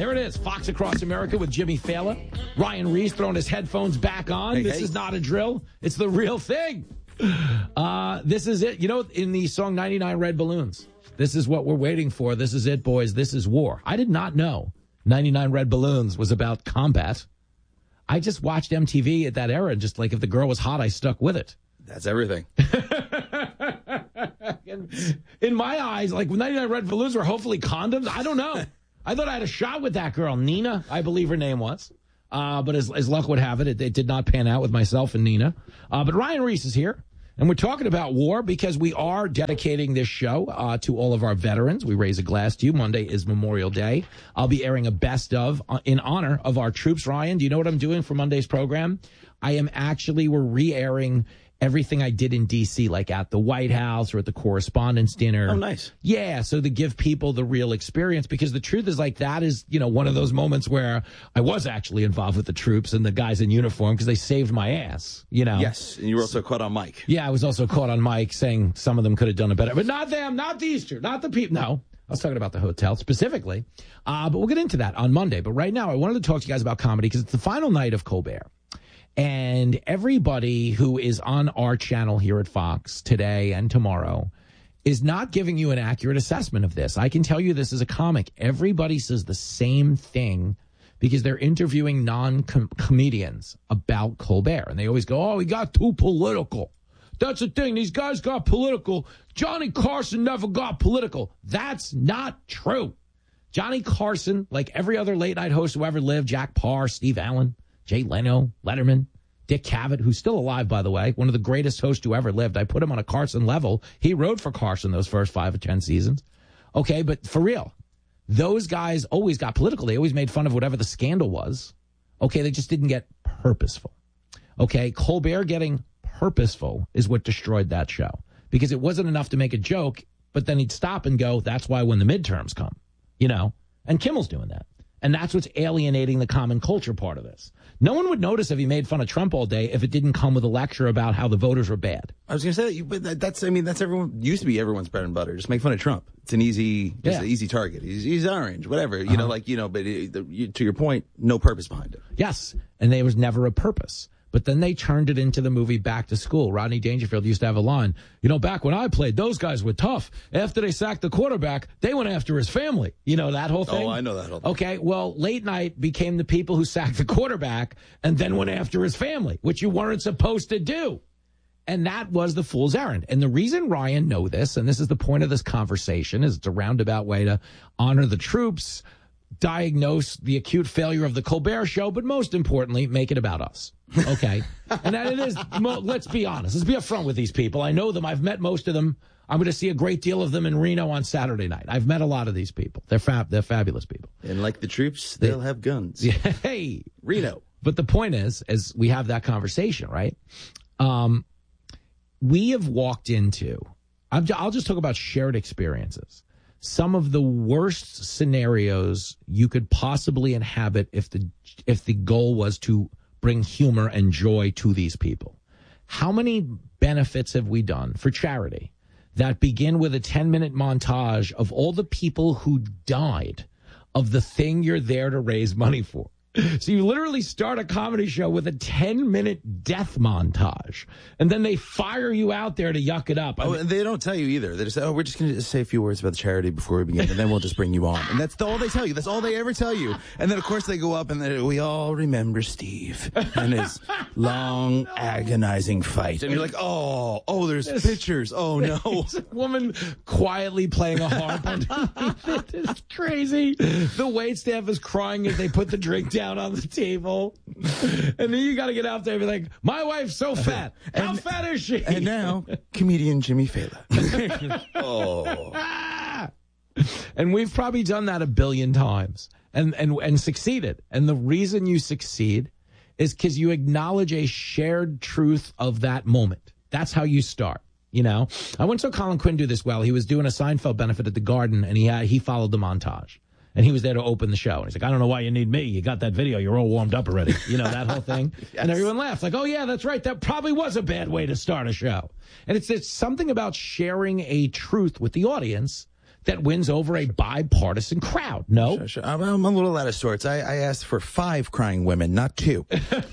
There it is. Fox Across America with Jimmy Fallon. Ryan Reese throwing his headphones back on. This is not a drill. It's the real thing. This is it. You know, in the song 99 Red Balloons, this is what we're waiting for. This is it, boys. This is war. I did not know 99 Red Balloons was about combat. I just watched MTV at that era, and just like if the girl was hot, I stuck with it. That's everything. In my eyes, like 99 Red Balloons were hopefully condoms. I don't know. I thought I had a shot with that girl, Nina, I believe her name was. But as luck would have it, it did not pan out with myself and Nina. But Ryan Reese is here, and we're talking about war because we are dedicating this show to all of our veterans. We raise a glass to you. Monday is Memorial Day. I'll be airing a best of in honor of our troops. Ryan, do you know what I'm doing for Monday's program? We're re-airing everything I did in D.C., like at the White House or at the Correspondents' Dinner. Oh, nice. Yeah, so to give people the real experience, because the truth is, like, that is, one of those moments where I was actually involved with the troops and the guys in uniform because they saved my ass, Yes, and you were also caught on mic. Yeah, I was also caught on mic saying some of them could have done it better. But not them, not these two, not the people. No, I was talking about the hotel specifically. But we'll get into that on Monday. But right now, I wanted to talk to you guys about comedy because it's the final night of Colbert. And everybody who is on our channel here at Fox today and tomorrow is not giving you an accurate assessment of this. I can tell you this as a comic. Everybody says the same thing because they're interviewing non-comedians about Colbert. And they always go, oh, he got too political. That's the thing. These guys got political. Johnny Carson never got political. That's not true. Johnny Carson, like every other late night host who ever lived, Jack Parr, Steve Allen, Jay Leno, Letterman, Dick Cavett, who's still alive, by the way, one of the greatest hosts who ever lived. I put him on a Carson level. He wrote for Carson those first 5 or 10 seasons. Okay, but for real, those guys always got political. They always made fun of whatever the scandal was. Okay, they just didn't get purposeful. Okay, Colbert getting purposeful is what destroyed that show because it wasn't enough to make a joke, but then he'd stop and go, that's why when the midterms come, and Kimmel's doing that. And that's what's alienating the common culture part of this. No one would notice if he made fun of Trump all day if it didn't come with a lecture about how the voters were bad. I was going to say, but that's everyone, used to be everyone's bread and butter. Just make fun of Trump. It's an easy target. He's orange, whatever, but to your point, no purpose behind it. Yes. And there was never a purpose. But then they turned it into the movie Back to School. Rodney Dangerfield used to have a line, back when I played, those guys were tough. After they sacked the quarterback, they went after his family. That whole thing? Oh, I know that whole thing. Okay, well, late night became the people who sacked the quarterback and then went after his family, which you weren't supposed to do. And that was the fool's errand. And the reason Ryan know this, and this is the point of this conversation, is it's a roundabout way to honor the troops, diagnose the acute failure of the Colbert Show, but most importantly, make it about us. Okay? And that it is, let's be honest. Let's be upfront with these people. I know them. I've met most of them. I'm going to see a great deal of them in Reno on Saturday night. I've met a lot of these people. They're fabulous people. And like the troops, they'll have guns. Yeah, hey, Reno. But the point is, as we have that conversation, right? We have walked into, I'll just talk about shared experiences. Some of the worst scenarios you could possibly inhabit if the goal was to bring humor and joy to these people. How many benefits have we done for charity that begin with a 10-minute montage of all the people who died of the thing you're there to raise money for? So you literally start a comedy show with a 10-minute death montage, and then they fire you out there to yuck it up. And they don't tell you either. They just say, we're just going to say a few words about the charity before we begin, and then we'll just bring you on. And that's all they tell you. That's all they ever tell you. And then, of course, they go up, and we all remember Steve and his long, agonizing fight. And you're like, there's pictures. Oh, no. There's a woman quietly playing a harp underneath it. It's crazy. The waitstaff is crying as they put the drink down on the table, and then you got to get out there and be like, my wife's so fat. How fat is she? And now, comedian Jimmy Fallon. And we've probably done that a billion times and succeeded. And the reason you succeed is because you acknowledge a shared truth of that moment. That's how you start. I once saw Colin Quinn do this well. He was doing a Seinfeld benefit at the Garden, and he followed the montage. And he was there to open the show. And he's like, I don't know why you need me. You got that video. You're all warmed up already. That whole thing. Yes. And everyone laughed like, oh, yeah, that's right. That probably was a bad way to start a show. And it's something about sharing a truth with the audience that wins over a bipartisan crowd. No? Sure. I'm a little out of sorts. I asked for 5 crying women, not 2.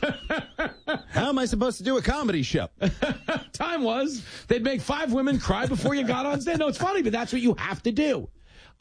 How am I supposed to do a comedy show? Time was they'd make 5 women cry before you got on stage. No, it's funny, but that's what you have to do.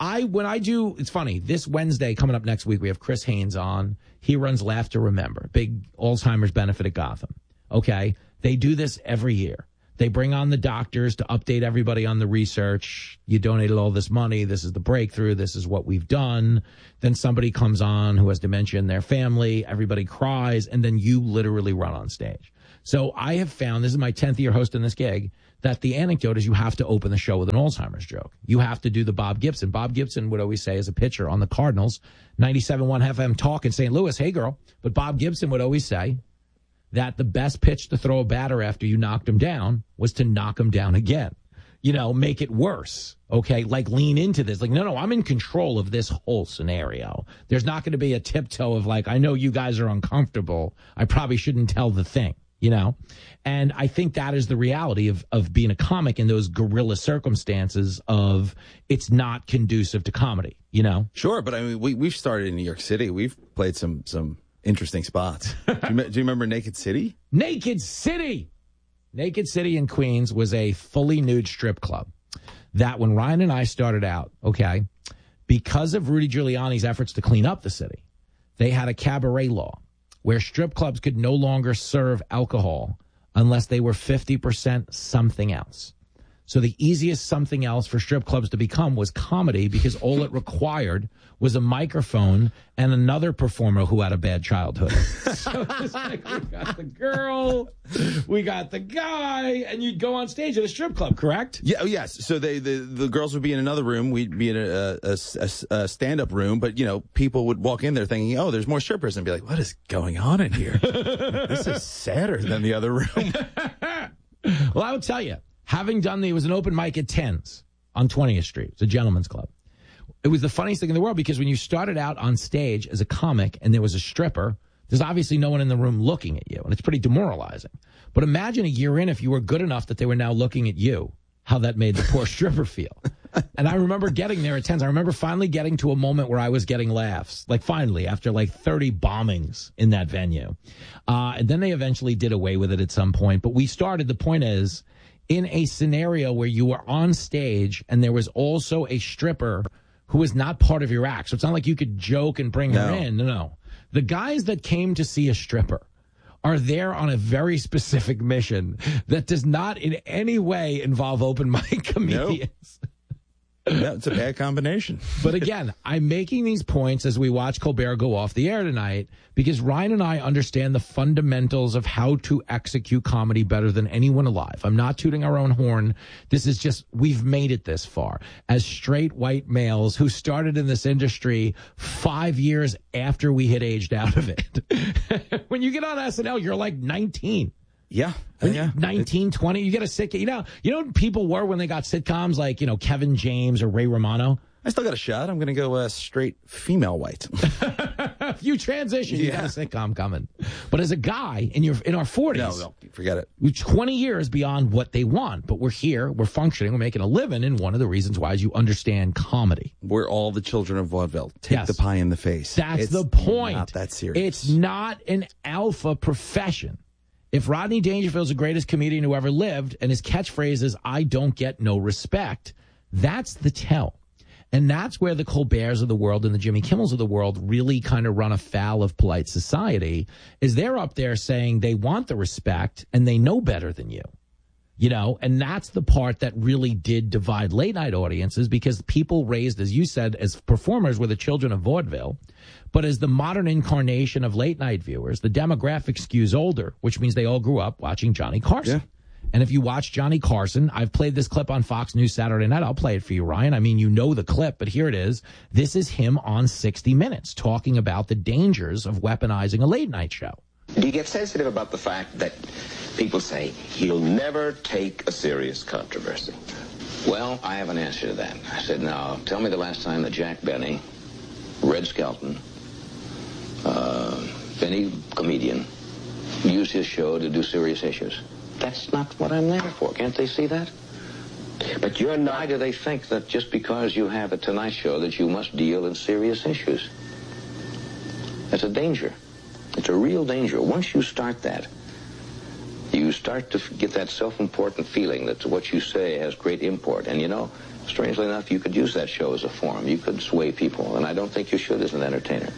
It's funny, this Wednesday coming up next week, we have Chris Haynes on. He runs Laugh to Remember, big Alzheimer's benefit at Gotham. Okay. They do this every year. They bring on the doctors to update everybody on the research. You donated all this money. This is the breakthrough. This is what we've done. Then somebody comes on who has dementia in their family. Everybody cries. And then you literally run on stage. So I have found, this is my 10th year hosting this gig, that the anecdote is you have to open the show with an Alzheimer's joke. You have to do the Bob Gibson. Bob Gibson would always say as a pitcher on the Cardinals, 97.1 FM talk in St. Louis, hey girl. But Bob Gibson would always say that the best pitch to throw a batter after you knocked him down was to knock him down again. You know, make it worse. Okay, like lean into this. Like, no, I'm in control of this whole scenario. There's not going to be a tiptoe of like, I know you guys are uncomfortable. I probably shouldn't tell the thing, you know? And I think that is the reality of being a comic in those guerrilla circumstances of it's not conducive to comedy, you know? Sure, but I mean, we've started in New York City. We've played some interesting spots. Do you remember Naked City? Naked City! Naked City in Queens was a fully nude strip club that when Ryan and I started out, okay, because of Rudy Giuliani's efforts to clean up the city, they had a cabaret law where strip clubs could no longer serve alcohol unless they were 50% something else. So the easiest something else for strip clubs to become was comedy because all it required was a microphone and another performer who had a bad childhood. So it's like we got the girl, we got the guy, and you'd go on stage at a strip club, correct? Yeah, yes. So the girls would be in another room. We'd be in a stand-up room, but, you know, people would walk in there thinking, oh, there's more strippers, and be like, what is going on in here? This is sadder than the other room. Well, I would tell you. Having done it was an open mic at 10's on 20th Street. It's a gentleman's club. It was the funniest thing in the world because when you started out on stage as a comic and there was a stripper, there's obviously no one in the room looking at you, and it's pretty demoralizing. But imagine a year in if you were good enough that they were now looking at you, how that made the poor stripper feel. And I remember getting there at 10's. I remember finally getting to a moment where I was getting laughs, like finally, after like 30 bombings in that venue. And then they eventually did away with it at some point. But we started, the point is, in a scenario where you were on stage and there was also a stripper who was not part of your act. So it's not like you could joke and bring her in. No. The guys that came to see a stripper are there on a very specific mission that does not in any way involve open mic comedians. Nope. No, it's a bad combination. But again, I'm making these points as we watch Colbert go off the air tonight because Ryan and I understand the fundamentals of how to execute comedy better than anyone alive. I'm not tooting our own horn. This is just, we've made it this far as straight white males who started in this industry 5 years after we had aged out of it. When you get on SNL, you're like 19. Yeah. 19, 20, you get a sick, you know what people were when they got sitcoms like, you know, Kevin James or Ray Romano? I still got a shot. I'm going to go straight female white. If you transition, you got a sitcom coming. But as a guy in our 40s, no, forget it. We're 20 years beyond what they want, but we're here, we're functioning, we're making a living, and one of the reasons why is you understand comedy. We're all the children of vaudeville. Take the pie in the face. That's the point. Not that serious. It's not an alpha profession. If Rodney Dangerfield's the greatest comedian who ever lived and his catchphrase is, I don't get no respect, that's the tell. And that's where the Colberts of the world and the Jimmy Kimmels of the world really kind of run afoul of polite society, is they're up there saying they want the respect and they know better than you. You know, and that's the part that really did divide late night audiences because people raised, as you said, as performers were the children of vaudeville. But as the modern incarnation of late night viewers, the demographic skews older, which means they all grew up watching Johnny Carson. Yeah. And if you watch Johnny Carson, I've played this clip on Fox News Saturday night. I'll play it for you, Ryan. I mean, you know the clip, but here it is. This is him on 60 Minutes talking about the dangers of weaponizing a late night show. Do you get sensitive about the fact that people say, he'll never take a serious controversy? Well, I have an answer to that. I said, now, tell me the last time that Jack Benny, Red Skelton, any comedian, used his show to do serious issues. That's not what I'm there for. Can't they see that? But you're not. Why do they think that just because you have a Tonight Show that you must deal in serious issues? That's a danger. It's a real danger. Once you start that, you start to get that self-important feeling that what you say has great import. And, you know, strangely enough, you could use that show as a forum. You could sway people, and I don't think you should as an entertainer.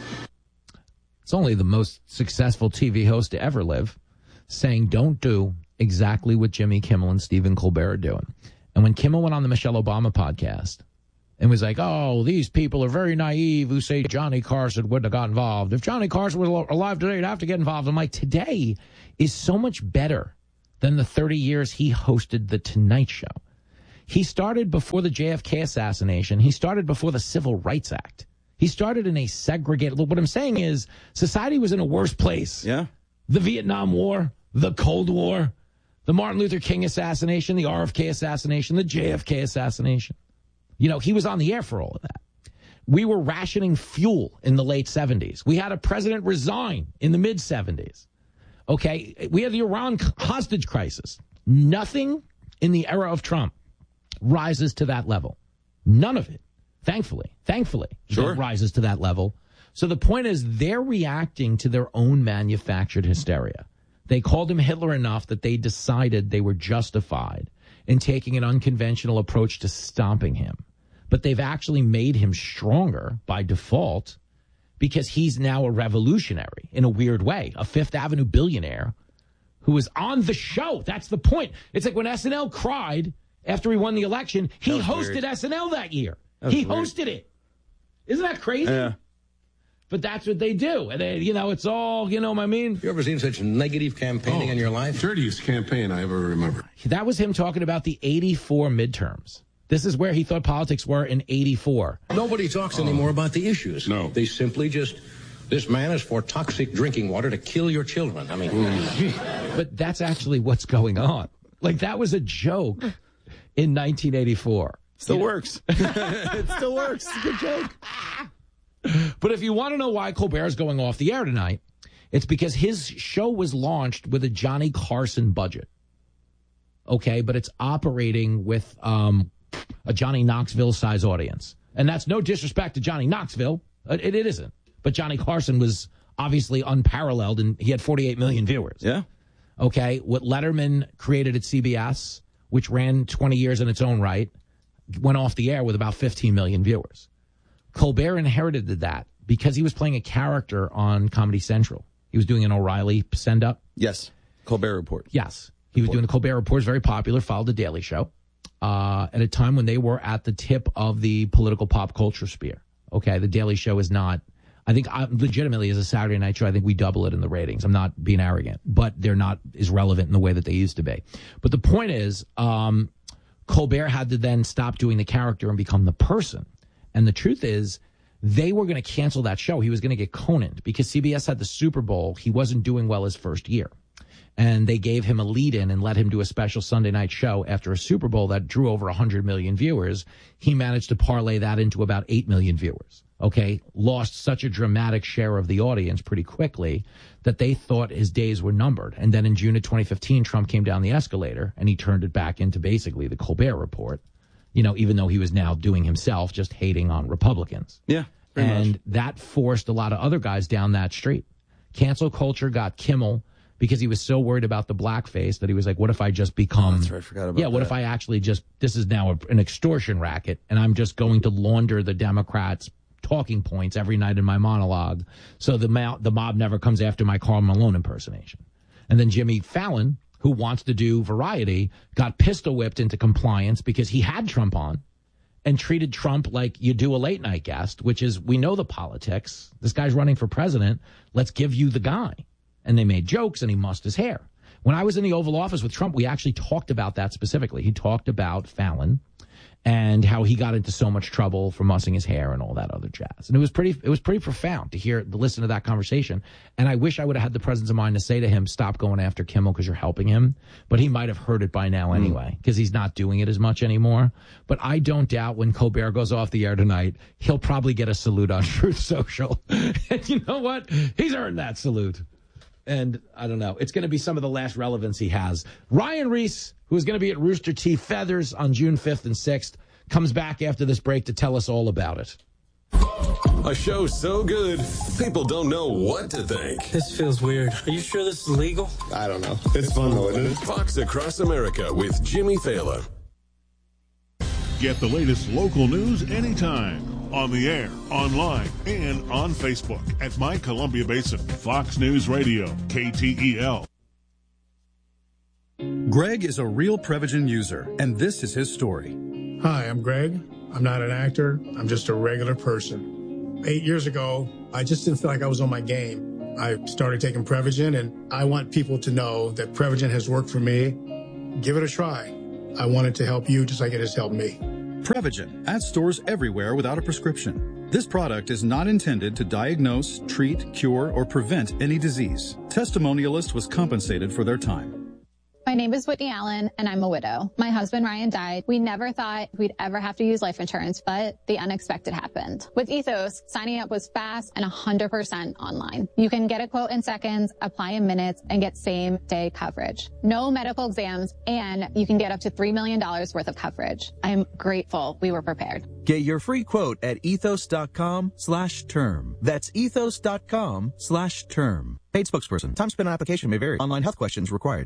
It's only the most successful TV host to ever live saying don't do exactly what Jimmy Kimmel and Stephen Colbert are doing. And when Kimmel went on the Michelle Obama podcast and was like, oh, these people are very naive who say Johnny Carson wouldn't have got involved. If Johnny Carson was alive today, he'd have to get involved. I'm like, today is so much better than the 30 years he hosted The Tonight Show. He started before the JFK assassination. He started before the Civil Rights Act. He started in a segregated... What I'm saying is society was in a worse place. Yeah. The Vietnam War, the Cold War, the Martin Luther King assassination, the RFK assassination, the JFK assassination. You know, he was on the air for all of that. We were rationing fuel in the late 70s. We had a president resign in the mid-70s. Okay, we had the Iran hostage crisis. Nothing in the era of Trump rises to that level. None of it. Thankfully, sure, rises to that level. So the point is they're reacting to their own manufactured hysteria. They called him Hitler enough that they decided they were justified in taking an unconventional approach to stomping him. But they've actually made him stronger by default because he's now a revolutionary in a weird way, a Fifth Avenue billionaire who is on the show. That's the point. It's like when SNL cried after he won the election, he hosted weird. SNL that year. He hosted it. Isn't that crazy? Yeah. But that's what they do. And they, you know, it's all, you know what I mean? You ever seen such negative campaigning in your life? Dirtiest campaign I ever remember. That was him talking about the 84 midterms. This is where he thought politics were in 84. Nobody talks anymore about the issues. No. They simply just, this man is for toxic drinking water to kill your children. I mean. But that's actually what's going on. Like, that was a joke in 1984. Still works. It still works. It's a good joke. But if you want to know why Colbert is going off the air tonight, it's because his show was launched with a Johnny Carson budget. Okay, but it's operating with a Johnny Knoxville size audience. And that's no disrespect to Johnny Knoxville. It isn't. But Johnny Carson was obviously unparalleled, and he had 48 million viewers. Yeah. Okay, what Letterman created at CBS, which ran 20 years in its own right, went off the air with about 15 million viewers. Colbert inherited that because he was playing a character on Comedy Central. He was doing an O'Reilly send-up. Yes. Colbert Report. Yes. He was doing the Colbert Report. It was very popular, followed The Daily Show, at a time when they were at the tip of the political pop culture sphere. Okay, The Daily Show is not, I think legitimately as a Saturday night show, I think we double it in the ratings. I'm not being arrogant, but they're not as relevant in the way that they used to be. But the point is, Colbert had to then stop doing the character and become the person. And the truth is, they were going to cancel that show. He was going to get Conant because CBS had the Super Bowl. He wasn't doing well his first year. And they gave him a lead-in and let him do a special Sunday night show after a Super Bowl that drew over 100 million viewers. He managed to parlay that into about 8 million viewers. Okay, lost such a dramatic share of the audience pretty quickly that they thought his days were numbered. And then in June of 2015, Trump came down the escalator and he turned it back into basically the Colbert Report, you know, even though he was now doing himself, just hating on Republicans. Yeah. And that forced a lot of other guys down that street. Cancel culture got Kimmel because he was so worried about the blackface that he was like, what if I just become... Oh, that's right, I forgot about that. Yeah, what if I actually just... This is now an extortion racket, and I'm just going to launder the Democrats' talking points every night in my monologue so the mob never comes after my Karl Malone impersonation. And then Jimmy Fallon, who wants to do variety, got pistol whipped into compliance because he had Trump on and treated Trump like you do a late night guest, which is, we know the politics. This guy's running for president. Let's give you the guy. And they made jokes and he mussed his hair. When I was in the Oval Office with Trump, we actually talked about that specifically. He talked about Fallon and how he got into so much trouble for mussing his hair and all that other jazz. And it was pretty profound to listen to that conversation. And I wish I would have had the presence of mind to say to him, stop going after Kimmel because you're helping him. But he might have heard it by now anyway because he's not doing it as much anymore. But I don't doubt when Colbert goes off the air tonight, he'll probably get a salute on Truth Social. And you know what? He's earned that salute. And I don't know. It's going to be some of the last relevance he has. Ryan Reese, who's going to be at Rooster Teeth Feathers on June 5th and 6th, comes back after this break to tell us all about it. A show so good, people don't know what to think. This feels weird. Are you sure this is legal? I don't know. It's fun though, isn't it? Fox Across America with Jimmy Fallon. Get the latest local news anytime. On the air, online, and on Facebook at My Columbia Basin. Fox News Radio, KTEL. Greg is a real Prevagen user, and this is his story. Hi, I'm Greg. I'm not an actor. I'm just a regular person. 8 years ago, I just didn't feel like I was on my game. I started taking Prevagen, and I want people to know that Prevagen has worked for me. Give it a try. I want it to help you just like it has helped me. Prevagen at stores everywhere without a prescription. This product is not intended to diagnose, treat, cure, or prevent any disease. Testimonialist was compensated for their time. My name is Whitney Allen, and I'm a widow. My husband, Ryan, died. We never thought we'd ever have to use life insurance, but the unexpected happened. With Ethos, signing up was fast and 100% online. You can get a quote in seconds, apply in minutes, and get same-day coverage. No medical exams, and you can get up to $3 million worth of coverage. I'm grateful we were prepared. Get your free quote at ethos.com/term. That's ethos.com/term. Paid spokesperson. Time spent on application may vary. Online health questions required.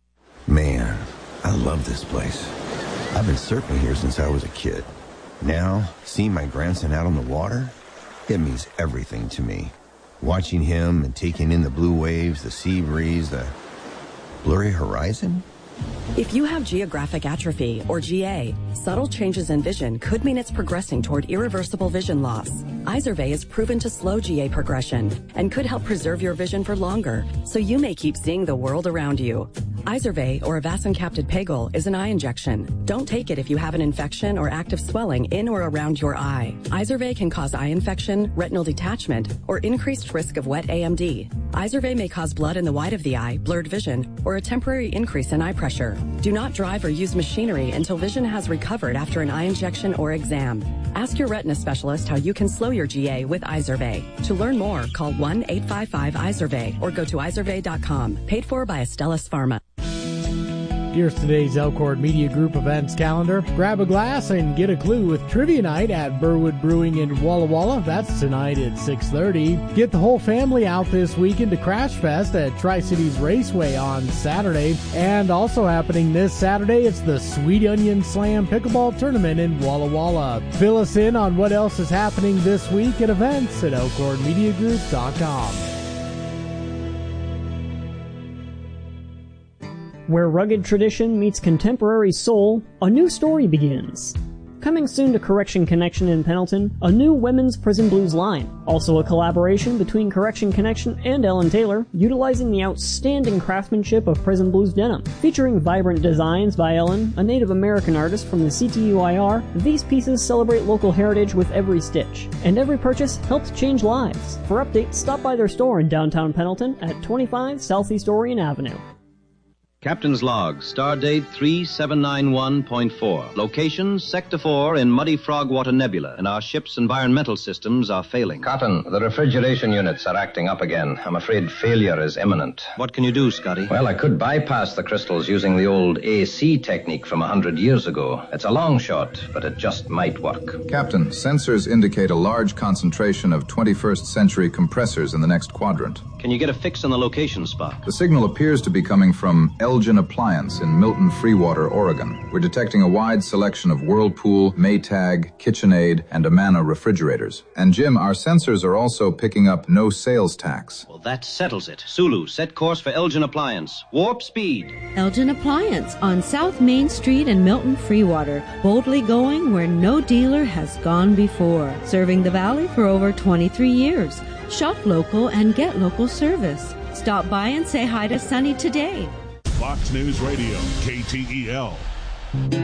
Man, I love this place. I've been surfing here since I was a kid. Now, seeing my grandson out on the water, it means everything to me. Watching him and taking in the blue waves, the sea breeze, the blurry horizon. If you have geographic atrophy, or GA, subtle changes in vision could mean it's progressing toward irreversible vision loss. Izervay is proven to slow GA progression and could help preserve your vision for longer, so you may keep seeing the world around you. Izervay, or avacincaptad pegol, is an eye injection. Don't take it if you have an infection or active swelling in or around your eye. Izervay can cause eye infection, retinal detachment, or increased risk of wet AMD. Izervay may cause blood in the white of the eye, blurred vision, or a temporary increase in eye pressure. Do not drive or use machinery until vision has recovered after an eye injection or exam. Ask your retina specialist how you can slow your GA with Izervay. To learn more, call 1-855-IZERVAY or go to izervay.com. Paid for by Astellas Pharma. Here's today's Elkhorn Media Group events calendar. Grab a glass and get a clue with Trivia Night at Burwood Brewing in Walla Walla. That's tonight at 6:30. Get the whole family out this weekend to Crash Fest at Tri-Cities Raceway on Saturday. And also happening this Saturday, it's the Sweet Onion Slam Pickleball Tournament in Walla Walla. Fill us in on what else is happening this week at events at ElkhornMediaGroup.com. Where rugged tradition meets contemporary soul, a new story begins. Coming soon to Correction Connection in Pendleton, a new women's prison blues line. Also a collaboration between Correction Connection and Ellen Taylor, utilizing the outstanding craftsmanship of prison blues denim. Featuring vibrant designs by Ellen, a Native American artist from the CTUIR, these pieces celebrate local heritage with every stitch. And every purchase helps change lives. For updates, stop by their store in downtown Pendleton at 25 Southeast Orion Avenue. Captain's Log, Stardate 3791.4. Location, Sector 4 in Muddy Frogwater Nebula, and our ship's environmental systems are failing. Cotton, the refrigeration units are acting up again. I'm afraid failure is imminent. What can you do, Scotty? Well, I could bypass the crystals using the old AC technique from 100 years ago. It's a long shot, but it just might work. Captain, sensors indicate a large concentration of 21st century compressors in the next quadrant. Can you get a fix on the location spot? The signal appears to be coming from Elgin Appliance in Milton Freewater, Oregon. We're detecting a wide selection of Whirlpool, Maytag, KitchenAid, and Amana refrigerators. And Jim, our sensors are also picking up no sales tax. Well, that settles it. Sulu, set course for Elgin Appliance. Warp speed. Elgin Appliance on South Main Street in Milton Freewater. Boldly going where no dealer has gone before. Serving the Valley for over 23 years. Shop local and get local service. Stop by and say hi to Sonny today. Fox News Radio, KTEL.